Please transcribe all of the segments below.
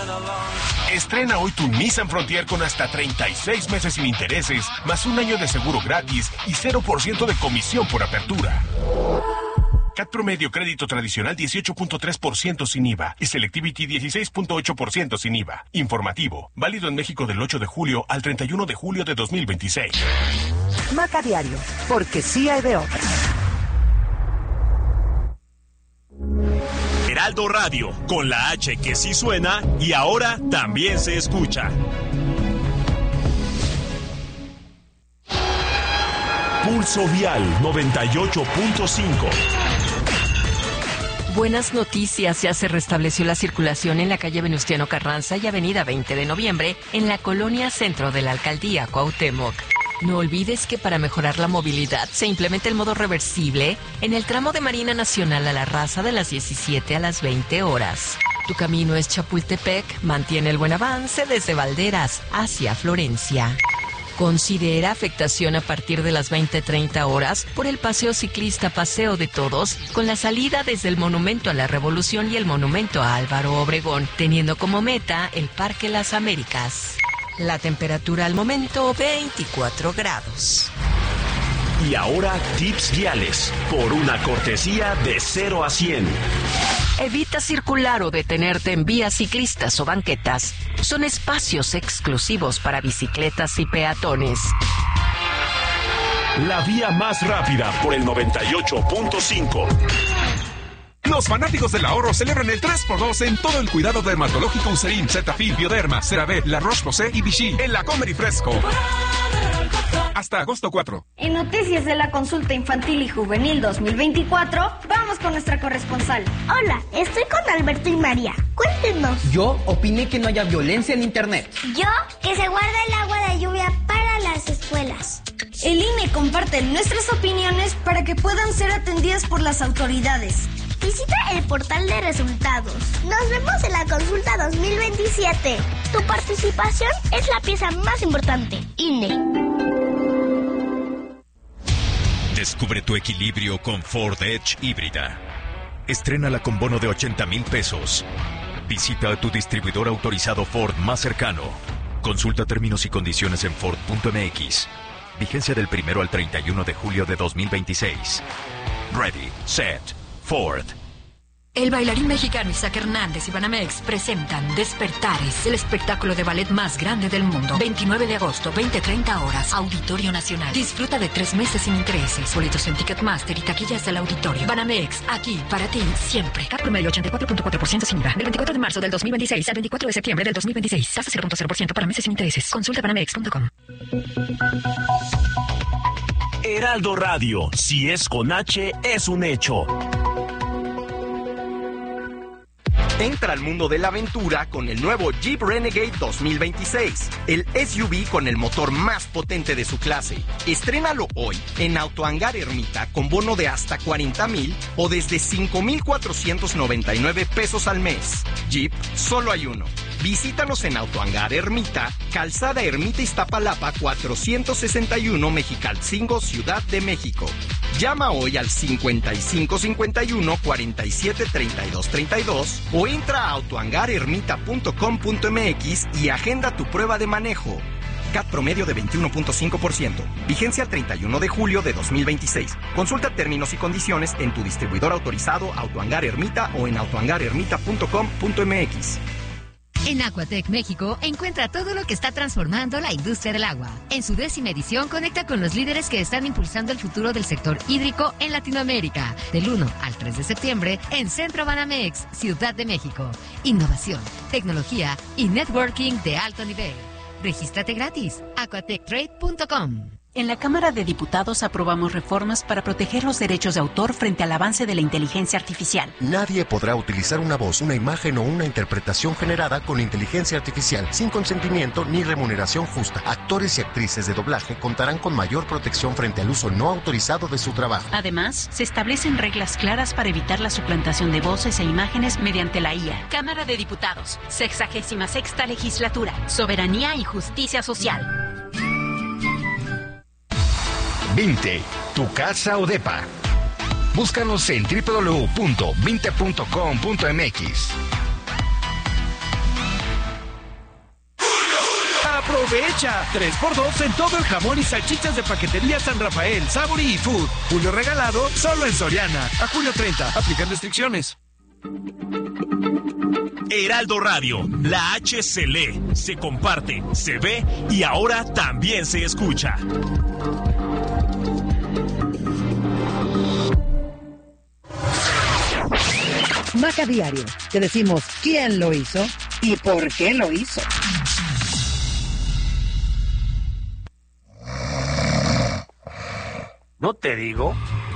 Estrena hoy tu Nissan Frontier con hasta 36 meses sin intereses, más un año de seguro gratis y 0% de comisión por apertura. CAT promedio crédito tradicional 18.3% sin IVA y Selectivity 16.8% sin IVA. Informativo, válido en México del 8 de julio al 31 de julio de 2026. Maca Diario, porque sí hay de otra. Heraldo Radio, con la H que sí suena y ahora también se escucha. Pulso Vial 98.5. Buenas noticias, ya se restableció la circulación en la calle Venustiano Carranza y avenida 20 de noviembre en la colonia centro de la alcaldía Cuauhtémoc. No olvides que para mejorar la movilidad se implementa el modo reversible en el tramo de Marina Nacional a La Raza de las 17 a las 20 horas. Tu camino es Chapultepec, mantiene el buen avance desde Valderas hacia Florencia. Considera afectación a partir de las 20:30 horas por el paseo ciclista Paseo de Todos, con la salida desde el Monumento a la Revolución y el Monumento a Álvaro Obregón, teniendo como meta el Parque Las Américas. La temperatura al momento 24 grados. Y ahora tips viales, por una cortesía de 0 a 100. Evita circular o detenerte en vías ciclistas o banquetas. Son espacios exclusivos para bicicletas y peatones. La vía más rápida por el 98.5. Los fanáticos del ahorro celebran el 3x2 en todo el cuidado dermatológico Eucerin, Cetaphil, Bioderma, CeraVe, La Roche-Posay y Vichy en La Comer y Fresco. Hasta agosto 4. En noticias de la consulta infantil y juvenil 2024, vamos con nuestra corresponsal. Hola, estoy con Alberto y María. Cuéntenos. Yo opiné que no haya violencia en internet. Yo, que se guarde el agua de lluvia para las escuelas. El INE comparte nuestras opiniones para que puedan ser atendidas por las autoridades. Visita el portal de resultados. Nos vemos en la consulta 2027. Tu participación es la pieza más importante. INE. Descubre tu equilibrio con Ford Edge híbrida. Estrénala con bono de 80,000 pesos. Visita a tu distribuidor autorizado Ford más cercano. Consulta términos y condiciones en Ford.mx. Vigencia del 1 al 31 de julio de 2026. Ready, set, Ford. El bailarín mexicano Isaac Hernández y Banamex presentan Despertares, el espectáculo de ballet más grande del mundo. 29 de agosto, 20:30 horas, Auditorio Nacional. Disfruta de 3 meses sin intereses. Boletos en Ticketmaster y taquillas del auditorio. Banamex, aquí, para ti, siempre. CAT promedio 84.4% sin IVA. Del 24 de marzo del 2026 al 24 de septiembre del 2026. Tasa 0.0% para meses sin intereses. Consulta banamex.com. Heraldo Radio, si es con H, es un hecho. Entra al mundo de la aventura con el nuevo Jeep Renegade 2026, el SUV con el motor más potente de su clase. Estrénalo hoy en Autohangar Ermita con bono de hasta 40,000 o desde 5,499 pesos al mes. Jeep, solo hay uno. Visítanos en Autohangar Ermita, Calzada Ermita Iztapalapa 461 Mexicalcingo, Ciudad de México. Llama hoy al 5551 47 32 32 o entra a autohangarermita.com.mx y agenda tu prueba de manejo. CAT promedio de 21.5%. Vigencia el 31 de julio de 2026. Consulta términos y condiciones en tu distribuidor autorizado Autohangar Ermita o en autohangarermita.com.mx. En Aquatec México encuentra todo lo que está transformando la industria del agua. En su 10ª edición conecta con los líderes que están impulsando el futuro del sector hídrico en Latinoamérica. Del 1 al 3 de septiembre en Centro Banamex, Ciudad de México. Innovación, tecnología y networking de alto nivel. Regístrate gratis. aquatectrade.com. En la Cámara de Diputados aprobamos reformas para proteger los derechos de autor frente al avance de la inteligencia artificial. Nadie podrá utilizar una voz, una imagen o una interpretación generada con inteligencia artificial sin consentimiento ni remuneración justa. Actores y actrices de doblaje contarán con mayor protección frente al uso no autorizado de su trabajo. Además, se establecen reglas claras para evitar la suplantación de voces e imágenes mediante la IA. Cámara de Diputados, 66ª Legislatura. Soberanía y justicia social. Vinte, tu casa o depa. Búscanos en www.vinte.com.mx. Aprovecha 3x2 en todo el jamón y salchichas de Paquetería San Rafael, Sabori y Food. Julio regalado solo en Soriana. A julio 30. Aplican restricciones. Heraldo Radio, la H se lee, se comparte, se ve y ahora también se escucha. Maca Diario, te decimos quién lo hizo y por qué lo hizo. ¿No te digo?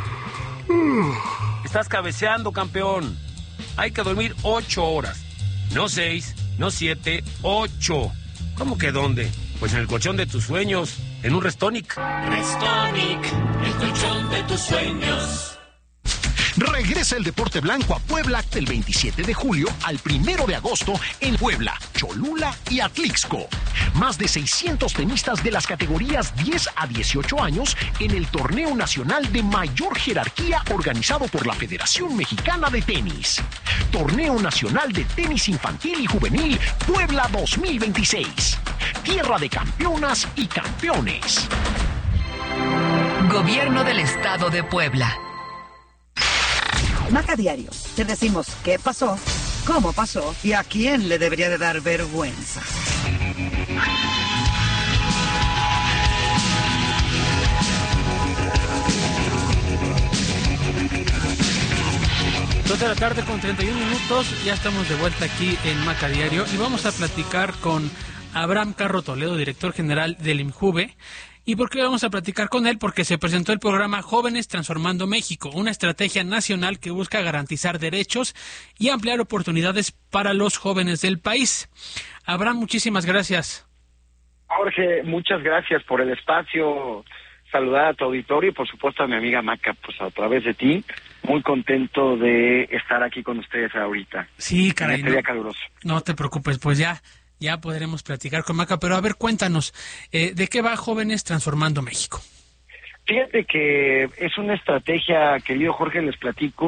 Estás cabeceando, campeón. Hay que dormir 8 horas. No 6, no 7, 8. ¿Cómo que dónde? Pues en el colchón de tus sueños, en un Restonic. Restonic, el colchón de tus sueños. Regresa el deporte blanco a Puebla del 27 de julio al 1 de agosto en Puebla, Cholula y Atlixco. Más de 600 tenistas de las categorías 10 a 18 años en el torneo nacional de mayor jerarquía organizado por la Federación Mexicana de Tenis. Torneo Nacional de Tenis Infantil y Juvenil Puebla 2026. Tierra de campeonas y campeones. Gobierno del Estado de Puebla. Maca Diario, te decimos qué pasó, cómo pasó y a quién le debería de dar vergüenza. Dos de la tarde con 31 minutos, ya estamos de vuelta aquí en Maca Diario y vamos a platicar con Abraham Carro Toledo, director general del IMJUVE. ¿Y por qué vamos a platicar con él? Porque se presentó el programa Jóvenes Transformando México, una estrategia nacional que busca garantizar derechos y ampliar oportunidades para los jóvenes del país. Abraham, muchísimas gracias. Jorge, muchas gracias por el espacio. Saludar a tu auditorio y por supuesto a mi amiga Maca, pues a través de ti. Muy contento de estar aquí con ustedes ahorita. Sí, caray. En este día caluroso. No te preocupes, pues ya podremos platicar con Maca, pero a ver, cuéntanos, ¿de qué va Jóvenes Transformando México? Fíjate que es una estrategia, querido Jorge, les platico,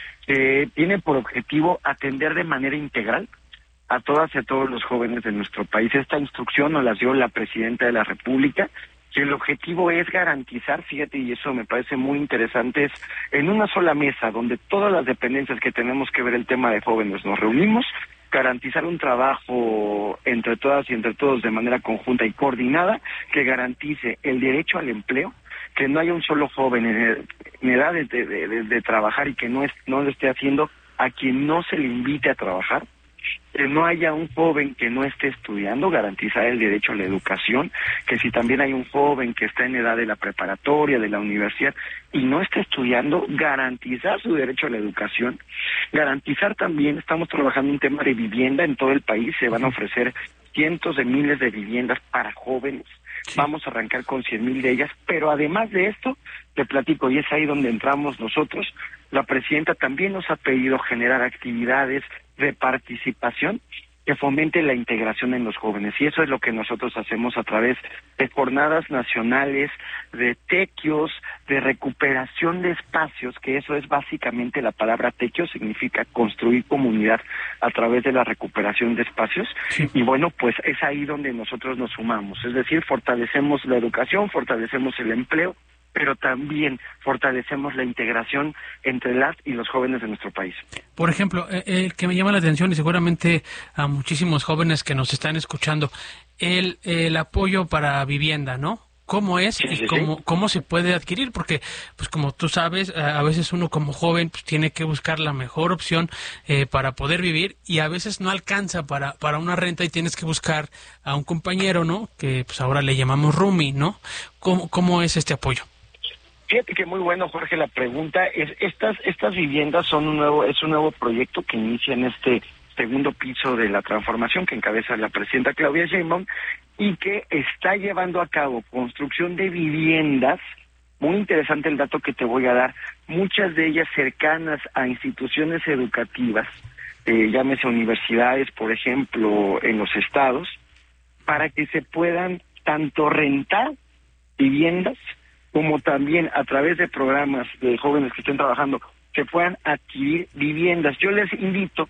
tiene por objetivo atender de manera integral a todas y a todos los jóvenes de nuestro país. Esta instrucción nos la dio la Presidenta de la República, que el objetivo es garantizar, fíjate, y eso me parece muy interesante, es en una sola mesa, donde todas las dependencias que tenemos que ver el tema de jóvenes nos reunimos, garantizar un trabajo entre todas y entre todos de manera conjunta y coordinada que garantice el derecho al empleo, que no haya un solo joven en edad de trabajar y que no lo esté haciendo a quien no se le invite a trabajar, que no haya un joven que no esté estudiando, garantizar el derecho a la educación, que si también hay un joven que está en edad de la preparatoria, de la universidad, y no está estudiando, garantizar su derecho a la educación, garantizar también, estamos trabajando un tema de vivienda en todo el país, se van a ofrecer cientos de miles de viviendas para jóvenes, vamos a arrancar con 100,000 de ellas, pero además de esto, te platico, y es ahí donde entramos nosotros, la Presidenta también nos ha pedido generar actividades de participación que fomente la integración en los jóvenes, y eso es lo que nosotros hacemos a través de jornadas nacionales, de tequios, de recuperación de espacios, que eso es básicamente la palabra tequio, significa construir comunidad a través de la recuperación de espacios, y bueno, pues es ahí donde nosotros nos sumamos, es decir, fortalecemos la educación, fortalecemos el empleo, pero también fortalecemos la integración entre las y los jóvenes de nuestro país. Por ejemplo, el que me llama la atención y seguramente a muchísimos jóvenes que nos están escuchando, el apoyo para vivienda, ¿no? ¿Cómo es y cómo se puede adquirir? Porque, pues como tú sabes, a veces uno como joven pues, tiene que buscar la mejor opción para poder vivir y a veces no alcanza para una renta y tienes que buscar a un compañero, ¿no? Que pues ahora le llamamos roomie, ¿no? ¿Cómo es este apoyo? Fíjate que muy bueno, Jorge, la pregunta es, estas viviendas son un nuevo proyecto que inicia en este segundo piso de la transformación que encabeza la presidenta Claudia Sheinbaum y que está llevando a cabo construcción de viviendas, muy interesante el dato que te voy a dar, muchas de ellas cercanas a instituciones educativas, llámese universidades, por ejemplo, en los estados, para que se puedan tanto rentar viviendas como también a través de programas de jóvenes que estén trabajando, que puedan adquirir viviendas. Yo les invito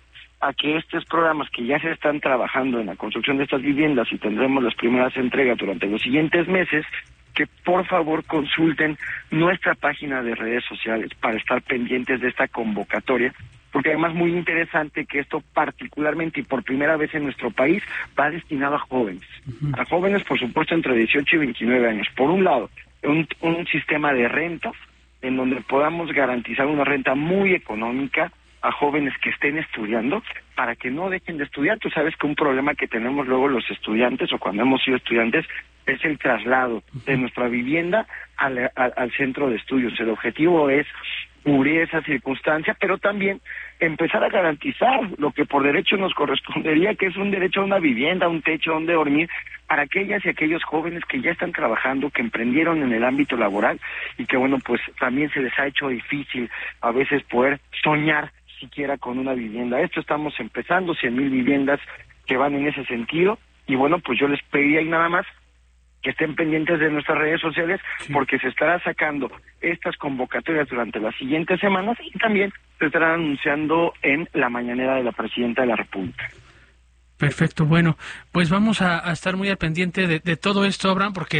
a que estos programas que ya se están trabajando en la construcción de estas viviendas y tendremos las primeras entregas durante los siguientes meses, que por favor consulten nuestra página de redes sociales para estar pendientes de esta convocatoria, porque además muy interesante que esto particularmente y por primera vez en nuestro país va destinado a jóvenes. A jóvenes, por supuesto, entre 18 y 29 años. Por un lado, un sistema de rentas en donde podamos garantizar una renta muy económica a jóvenes que estén estudiando para que no dejen de estudiar. Tú sabes que un problema que tenemos luego los estudiantes o cuando hemos sido estudiantes es el traslado de nuestra vivienda al centro de estudios. El objetivo es cubrir esa circunstancia, pero también empezar a garantizar lo que por derecho nos correspondería, que es un derecho a una vivienda, un techo donde dormir, para aquellas y aquellos jóvenes que ya están trabajando, que emprendieron en el ámbito laboral y que, bueno, pues también se les ha hecho difícil a veces poder soñar siquiera con una vivienda. Esto estamos empezando, 100,000 viviendas que van en ese sentido, y bueno, pues yo les pediría y nada más que estén pendientes de nuestras redes sociales, porque se estará sacando estas convocatorias durante las siguientes semanas y también se estarán anunciando en la mañanera de la Presidenta de la República. Perfecto, bueno, pues vamos a estar muy al pendiente de todo esto, Abraham, porque